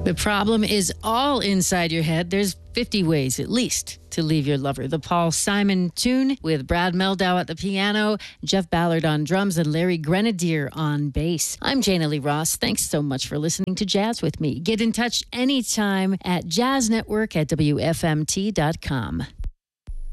The problem is all inside your head. There's 50 ways, at least, to leave your lover. The Paul Simon tune with Brad Meldau at the piano, Jeff Ballard on drums, and Larry Grenadier on bass. I'm Jana Lee Ross. Thanks so much for listening to Jazz with me. Get in touch anytime at jazznetwork@wfmt.com.